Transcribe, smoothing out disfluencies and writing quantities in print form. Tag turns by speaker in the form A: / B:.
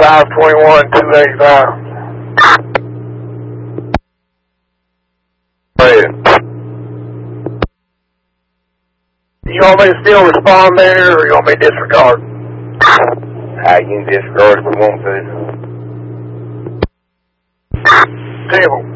A: 521-285. Go ahead. You want me to still respond there, or you want me to disregard?
B: You can disregard if we want to.
A: Table.